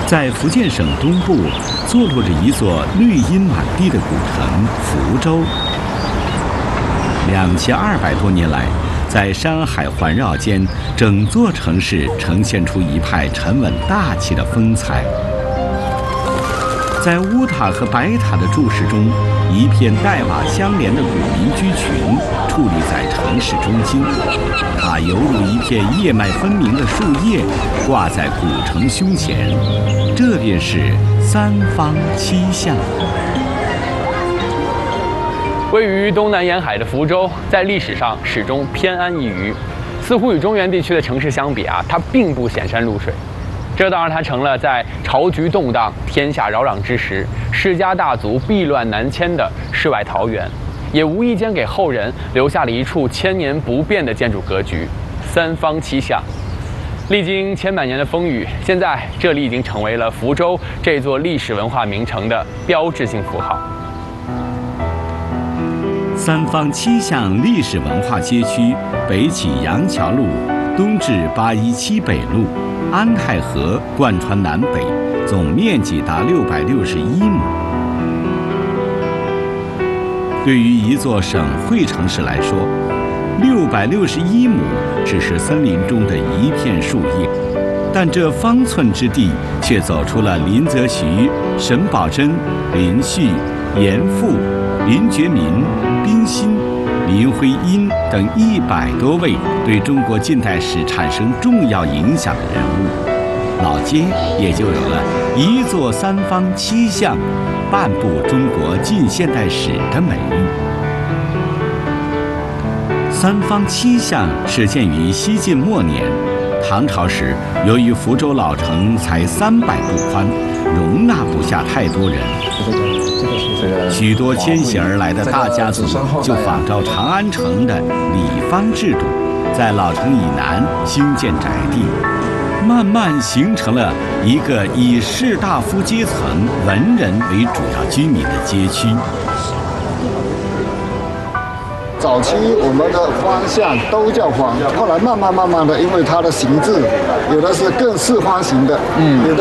在福建省东部坐落着一座绿荫满地的古城福州。2200多年来，在山海环绕间，整座城市呈现出一派沉稳大气的风采。在乌塔和白塔的柱式中，一片带瓦相连的古民居群矗立在城市中心，它犹如一片叶脉分明的树叶挂在古城胸前。这便是三坊七巷。 位于东南沿海的福州，在历史上始终偏安一隅，似乎与中原地区的城市相比它并不显山露水。这倒让它成了在朝局动荡、天下扰攘之时，世家大族避乱南迁的世外桃源，也无意间给后人留下了一处千年不变的建筑格局——三坊七巷。历经千百年的风雨，现在这里已经成为了福州这座历史文化名城的标志性符号。 三坊七巷历史文化街区北起杨桥路，东至817北路，安泰河贯穿南北，总面积达661亩。对于一座省会城市来说，661亩只是森林中的一片树叶，但这方寸之地却走出了林则徐、沈葆桢、林旭、严复、林觉民、冰心、林徽因等100多位对中国近代史产生重要影响的人物，老街也就有了一座三坊七巷，半部中国近现代史的美誉。三坊七巷始建于西晋末年，唐朝时，由于福州老城才300步宽，容纳不下太多人，许多迁徙而来的大家族就仿照长安城的里坊制度，在老城以南兴建宅地，慢慢形成了一个以士大夫阶层、文人为主要居民的街区。 早期我们的方向都叫坊，后来慢慢的，因为它的形制，有的是更四方形的，有的